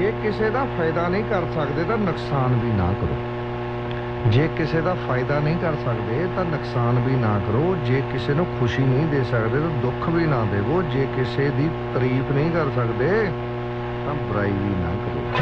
ਜੇ ਕਿਸੇ ਦਾ ਫਾਇਦਾ ਨਹੀਂ ਕਰ ਸਕਦੇ ਤਾਂ ਨੁਕਸਾਨ ਵੀ ਨਾ ਕਰੋ। ਜੇ ਕਿਸੇ ਦਾ ਫਾਇਦਾ ਨਹੀਂ ਕਰ ਸਕਦੇ ਤਾਂ ਨੁਕਸਾਨ ਵੀ ਨਾ ਕਰੋ। ਜੇ ਕਿਸੇ ਨੂੰ ਖੁਸ਼ੀ ਨਹੀਂ ਦੇ ਸਕਦੇ ਤਾਂ ਦੁੱਖ ਵੀ ਨਾ ਦੇਵੋ। ਜੇ ਕਿਸੇ ਦੀ ਤਾਰੀਫ ਨਹੀਂ ਕਰ ਸਕਦੇ ਤਾਂ ਬੁਰਾਈ ਵੀ ਨਾ ਕਰੋ।